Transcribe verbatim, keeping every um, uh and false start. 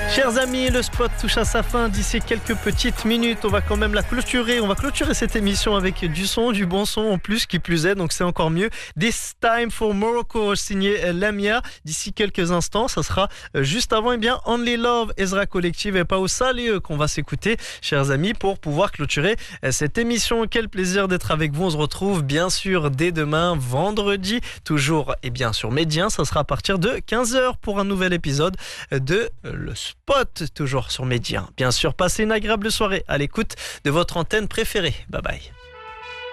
Chers amis, le spot touche à sa fin d'ici quelques petites minutes. On va quand même la clôturer. On va clôturer cette émission avec du son, du bon son en plus, qui plus est, donc c'est encore mieux. This Time for Morocco, signé Lamia. D'ici quelques instants, ça sera juste avant, eh bien, Only Love, Ezra Collective et Pao Salieu qu'on va s'écouter, chers amis, pour pouvoir clôturer cette émission. Quel plaisir d'être avec vous. On se retrouve bien sûr dès demain, vendredi, toujours et bien sur Médien. Ça sera à partir de quinze heures pour un nouvel épisode de Le Spot, toujours sur Médien. Bien sûr, passez une agréable soirée à l'écoute de votre antenne préférée. Bye bye.